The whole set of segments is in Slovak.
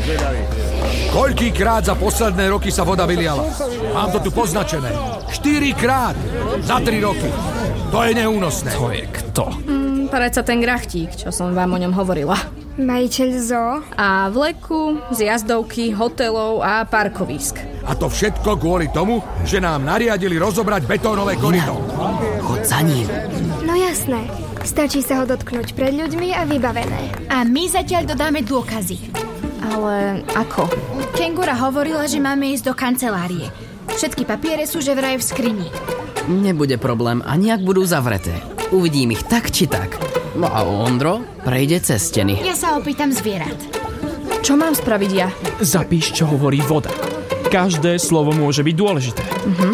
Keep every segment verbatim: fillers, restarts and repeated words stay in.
Koľkýkrát za posledné roky sa voda vyliala? Mám to tu poznačené. Štyrikrát za tri roky. To je neúnosné. To je kto? Mm, predsa ten grachtík, čo som vám o ňom hovorila. Majiteľ zoo. A vleku, z jazdovky, hotelov a parkovísk. A to všetko kvôli tomu, že nám nariadili rozobrať betónové koryto. Chod za ním. No jasné. Stačí sa ho dotknúť pred ľuďmi a vybavené. A my zatiaľ dodáme dôkazy. Ale ako? Kengura hovorila, že máme ísť do kancelárie. Všetky papiere sú že vraj v skrini. Nebude problém, ani ak budú zavreté. Uvidím ich tak či tak. No a Ondro prejde cez steny. Ja sa opýtam zvierat. Čo mám spraviť ja? Zapíš, čo hovorí voda. Každé slovo môže byť dôležité. Mhm.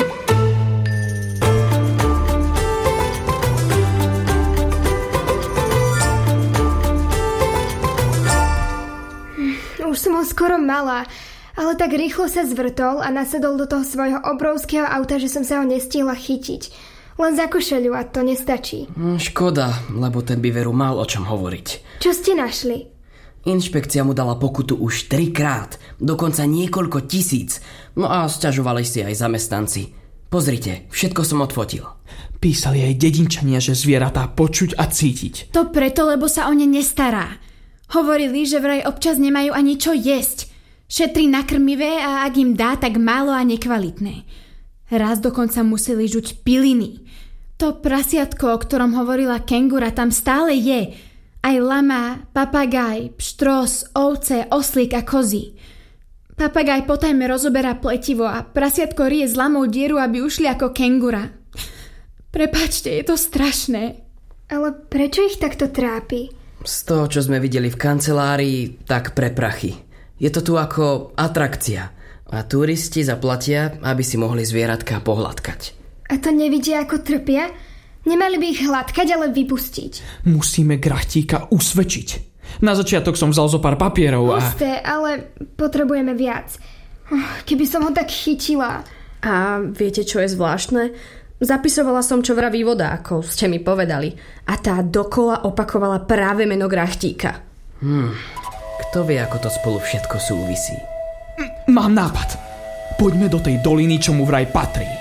Už som ho skoro mala, ale tak rýchlo sa zvrtol a nasedol do toho svojho obrovského auta, že som sa ho nestihla chytiť. Len za košeľu a to nestačí. Škoda, lebo ten by veru mal o čom hovoriť. Čo ste našli? Inšpekcia mu dala pokutu už trikrát, dokonca niekoľko tisíc. No a sťažovali si aj zamestnanci. Pozrite, všetko som odfotil. Písali aj dedinčania, že zvieratá počuť a cítiť. To preto, lebo sa o ne nestará. Hovorili, že vraj občas nemajú ani čo jesť. Šetrí na krmivé a ak im dá, tak málo a nekvalitné. Raz dokonca museli žuť piliny. To prasiatko, o ktorom hovorila Kengura, tam stále je. Aj lama, papagaj, pštros, ovce, oslík a kozy. Papagaj potajme rozoberá pletivo a prasiatko rie s lamou dieru, aby ušli ako Kengura. Prepáčte, je to strašné. Ale prečo ich takto trápi? Z toho, čo sme videli v kancelárii, tak pre prachy. Je to tu ako atrakcia. A turisti zaplatia, aby si mohli zvieratka pohľadkať. A to nevidia, ako trpia? Nemali by ich hladkať, ale vypustiť. Musíme grachtíka usvedčiť. Na začiatok som vzal zo pár papierov a... Pusté, ale potrebujeme viac. Keby som ho tak chytila. A viete, čo je zvláštne? Zapisovala som, čo vraví voda, ako ste mi povedali. A tá dokola opakovala práve meno grachtíka. Hmm, kto vie, ako to spolu všetko súvisí? Mám nápad. Poďme do tej doliny, čo mu vraj patrí.